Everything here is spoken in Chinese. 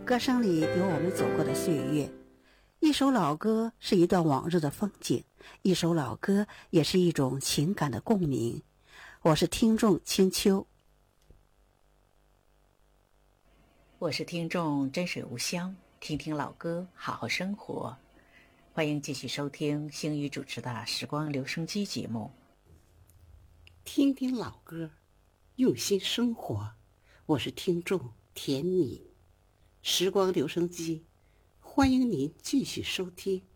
歌声里有我们走过的岁月，一首老歌是一段往日的风景，一首老歌也是一种情感的共鸣。我是听众清秋， 我是听众真水无香，听听老歌，好好生活。欢迎继续收听星宇主持的《时光留声机》节目。 听听老歌，用心生活。我是听众田米，时光留声机，欢迎您继续收听。